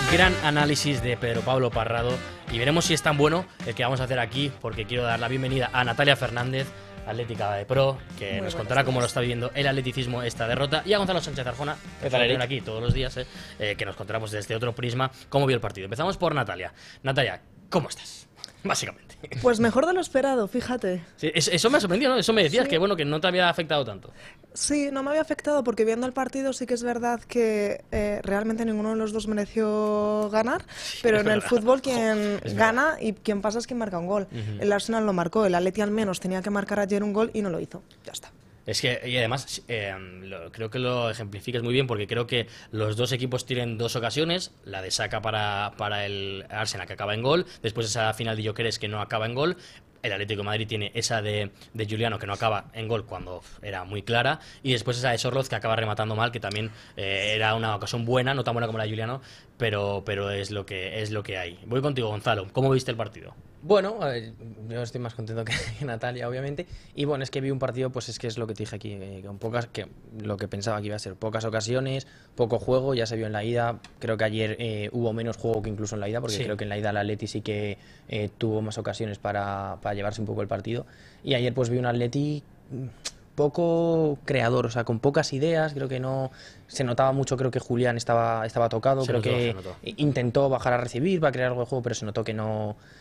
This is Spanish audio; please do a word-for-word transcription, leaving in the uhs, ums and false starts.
Gran análisis de Pedro Pablo Parrado y veremos si es tan bueno el que vamos a hacer aquí, porque quiero dar la bienvenida a Natalia Fernández, atlética de pro, que Muy nos buenos contará cómo días. lo está viviendo el atleticismo esta derrota, y a Gonzalo Sánchez Arjona, que tal, Eric? viene aquí todos los días, eh, eh, que nos contará pues, desde otro prisma cómo vio el partido. Empezamos por Natalia. Natalia, ¿cómo estás? Básicamente. Pues mejor de lo esperado, fíjate. Sí, eso, eso me ha sorprendido, ¿no? Eso me decías, Sí. que bueno, que no te había afectado tanto. Sí, no me había afectado porque viendo el partido sí que es verdad que eh, realmente ninguno de los dos mereció ganar, pero es en el verdad. fútbol quien es gana y quien pasa es quien marca un gol. El Arsenal lo marcó, el Atleti al menos tenía que marcar ayer un gol y no lo hizo. Ya está. Es que, y además, eh, lo- creo que lo ejemplificas muy bien, porque creo que los dos equipos tienen dos ocasiones, la de Saka para, para el Arsenal, que acaba en gol, después esa final de Gyökeres que no acaba en gol, el Atlético de Madrid tiene esa de, de Juliano que no acaba en gol cuando era muy clara, y después esa de Sorloz que acaba rematando mal, que también eh, era una ocasión buena, no tan buena como la de Juliano, pero, pero es, lo que, es lo que hay. Voy contigo, Gonzalo, ¿cómo viste el partido? Bueno, a ver, yo estoy más contento que, que Natalia, obviamente. Y bueno, es que vi un partido, pues es que es lo que te dije aquí, eh, con pocas, que lo que pensaba que iba a ser, pocas ocasiones, poco juego, ya se vio en la ida. Creo que ayer eh, hubo menos juego que incluso en la ida, porque Sí. creo que en la ida el Atleti sí que eh, tuvo más ocasiones para, para llevarse un poco el partido. Y ayer pues vi un Atleti mm, poco creador, o sea, con pocas ideas. Creo que no se notaba mucho, creo que Julián estaba, estaba tocado, Se creo notó, que se notó. intentó bajar a recibir para crear algo de juego, pero se notó que no